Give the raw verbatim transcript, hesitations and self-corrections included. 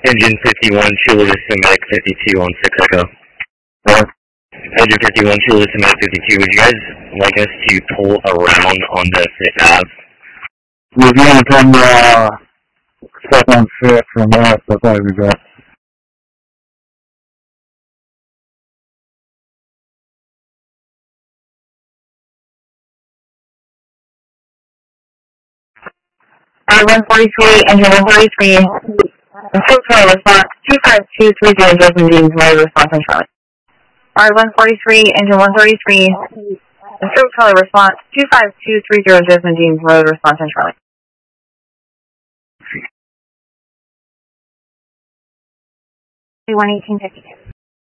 Engine fifty-one, Chula Vista Medic fifty-two on six Echo. What? Engine fifty-one, Chula Vista Medic fifty-two, would you guys like us to pull around on the fifth Ave? We're going to come, uh, step on fifth from that, that's all we got. R one forty-three, engine one forty-three, Central response two five two three zero, Jasmine Dean's Road, response on Charlie. R one forty-three, engine one thirty-three, Central response two five two three zero, Jasmine Dean's Road, response on Charlie. one eighteen fifty-two.